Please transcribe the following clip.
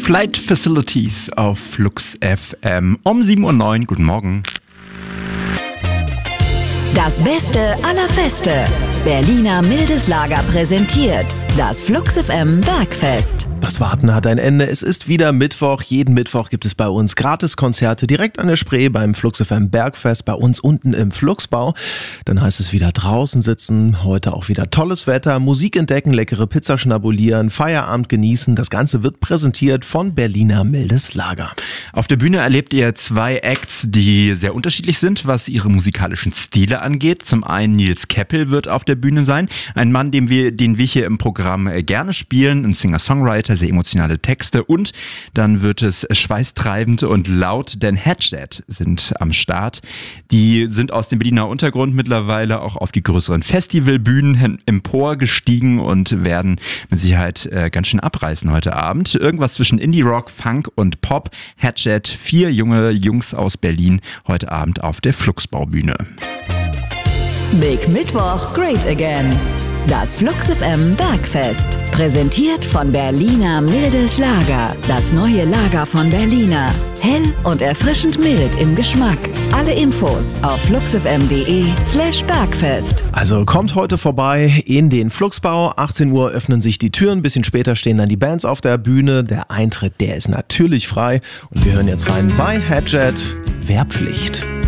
Flight Facilities auf Flux FM um 7:09 Uhr. Guten Morgen. Das Beste aller Feste. Berliner Mildes Lager präsentiert das Flux FM Bergfest. Das Warten hat ein Ende. Es ist wieder Mittwoch. Jeden Mittwoch gibt es bei uns Gratiskonzerte direkt an der Spree beim Flux FM Bergfest, bei uns unten im Fluxbau. Dann heißt es wieder draußen sitzen, heute auch wieder tolles Wetter, Musik entdecken, leckere Pizza schnabulieren, Feierabend genießen. Das Ganze wird präsentiert von Berliner Mildes Lager. Auf der Bühne erlebt ihr zwei Acts, die sehr unterschiedlich sind, was ihre musikalischen Stile angeht. Zum einen Nils Keppel wird auf der Bühne sein, ein Mann, den wir hier im Programm gerne spielen, ein Singer-Songwriter, sehr emotionale Texte, und dann wird es schweißtreibend und laut, denn Hatchet sind am Start. Die sind aus dem Berliner Untergrund mittlerweile auch auf die größeren Festivalbühnen emporgestiegen und werden mit Sicherheit ganz schön abreißen heute Abend. Irgendwas zwischen Indie-Rock, Funk und Pop. Hatchet, 4 junge Jungs aus Berlin, heute Abend auf der Fluxbaubühne. Big Mittwoch, Great Again. Das Flux FM Bergfest. Präsentiert von Berliner Mildes Lager. Das neue Lager von Berliner. Hell und erfrischend mild im Geschmack. Alle Infos auf fluxfm.de/Bergfest. Also kommt heute vorbei in den Fluxbau. 18 Uhr öffnen sich die Türen. Ein bisschen später stehen dann die Bands auf der Bühne. Der Eintritt, der ist natürlich frei. Und wir hören jetzt rein bei Hatchet. Wehrpflicht.